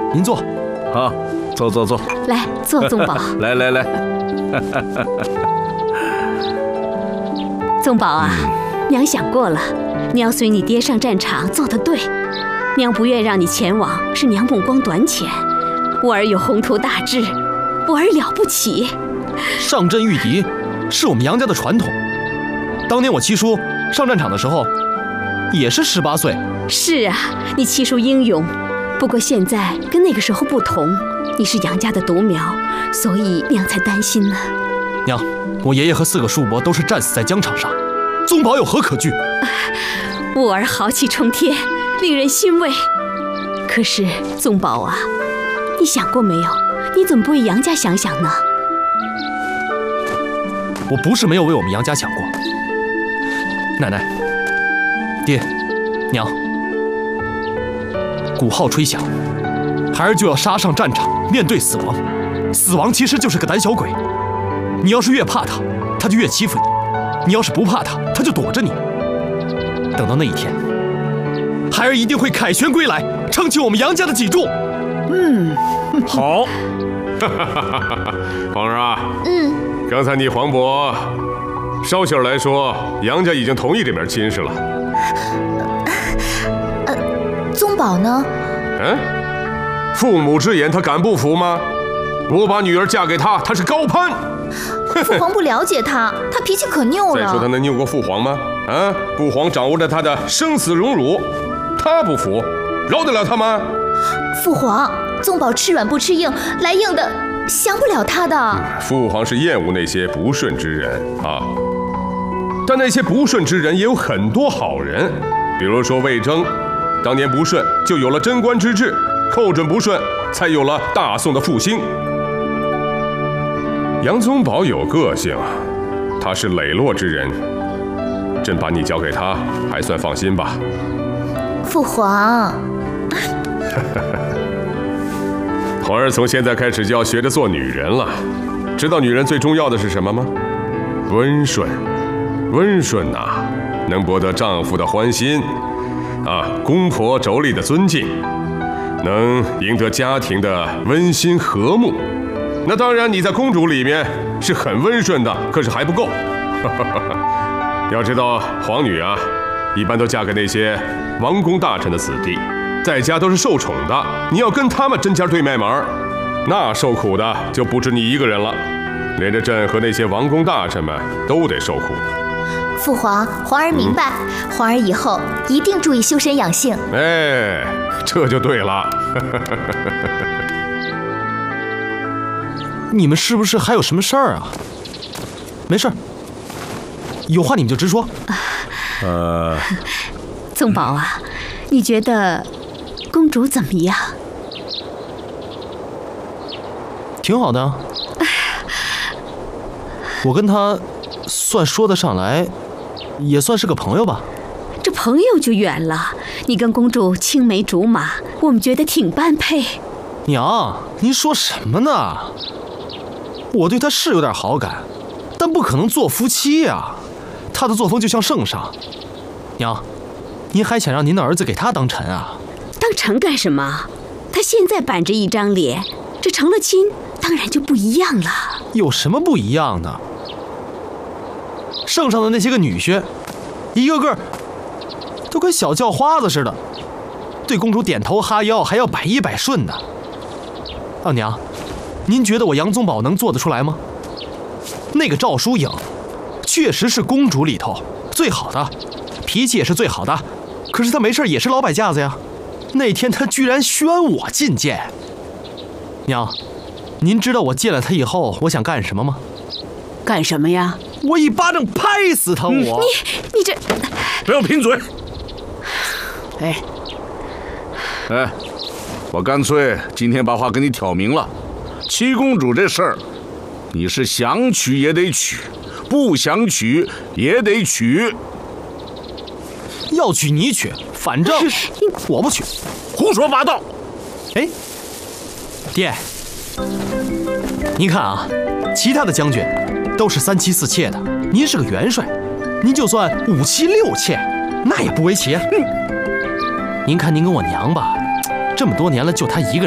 您坐。 好，坐。 来，坐，宗保。 来。 宗保啊，娘想过了，你要随你爹上战场做得对。娘不愿让你前往，是娘目光短浅。我儿有宏图大志，我儿了不起。 上阵御敌是我们杨家的传统。当年我七叔上战场的时候，也是18岁。 是啊，你七叔英勇。不过现在跟那个时候不同，你是杨家的独苗，所以娘才担心呢。 娘，我爷爷和4个叔伯都是战死在疆场上，宗保有何可惧？ 我儿豪气冲天，令人欣慰。可是宗保啊，你想过没有？你怎么不为杨家想想呢？ 我不是没有为我们杨家想过。奶奶，爹，娘，鼓号吹响，孩儿就要杀上战场，面对死亡。死亡其实就是个胆小鬼，你要是越怕他，他就越欺负你；你要是不怕他，他就躲着你。等到那一天，孩儿一定会凯旋归来，撑起我们杨家的脊柱。 好。皇儿啊，刚才你黄渤捎信来说，杨家已经同意这门亲事了。 宗保呢？ 父母之言，他敢不服吗？我把女儿嫁给他，他是高攀。 父皇不了解他，他脾气可拗了。 再说他能拗过父皇吗？父皇掌握着他的生死荣辱，他不服，饶得了他吗？ 父皇，宗保吃软不吃硬，来硬的降不了他的。 父皇是厌恶那些不顺之人啊，但那些不顺之人也有很多好人，比如说魏征，当年不顺就有了贞观之治，寇准不顺才有了大宋的复兴。杨宗保有个性，他是磊落之人，朕把你交给他，还算放心吧。 父皇， 皇儿从现在开始就要学着做女人了。知道女人最重要的是什么吗？温顺。温顺呐，能博得丈夫的欢心，公婆妯娌的尊敬，能赢得家庭的温馨和睦。那当然，你在公主里面是很温顺的，可是还不够。要知道，皇女啊，一般都嫁给那些王公大臣的子弟，在家都是受宠的。你要跟他们针尖对麦芒，那受苦的就不止你一个人了，连着朕和那些王公大臣们都得受苦。 父皇，皇儿明白，皇儿以后一定注意修身养性。 这就对了。 你们是不是还有什么事儿啊？没事儿，有话你们就直说。 宗保啊，你觉得公主怎么样？ 挺好的啊。我跟她算说得上来，也算是个朋友吧。 这朋友就远了，你跟公主青梅竹马，我们觉得挺般配。 娘，您说什么呢？我对她是有点好感，但不可能做夫妻呀。她的作风就像圣上。娘，您还想让您的儿子给她当臣啊？ 当臣干什么？他现在板着一张脸，这成了亲，当然就不一样了。 有什么不一样的？圣上的那些个女婿，一个个都跟小叫花子似的，对公主点头哈腰，还要百依百顺的。娘，您觉得我杨宗保能做得出来吗？那个赵淑颖，确实是公主里头最好的，脾气也是最好的，可是她没事也是老摆架子呀。那天她居然宣我进谏。娘，您知道我见了她以后我想干什么吗？ 干什么呀？ 我一巴掌拍死她！你这不要贫嘴！我干脆今天把话跟你挑明了，七公主这事儿，你是想娶也得娶，不想娶也得娶。 要娶你娶，反正我不娶。 胡说八道！ 爹，您看啊，其他的将军都是3妻4妾的，您是个元帅，您就算5妻6妾，那也不为奇啊。您看您跟我娘吧，这么多年了，就她一个人。